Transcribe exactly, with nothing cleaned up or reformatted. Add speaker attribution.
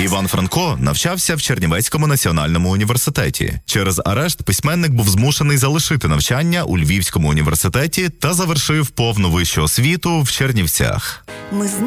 Speaker 1: Іван Франко навчався в Чернівецькому національному університеті. Через арешт письменник був змушений залишити навчання у Львівському університеті та завершив повну вищу освіту в Чернівцях.
Speaker 2: Ми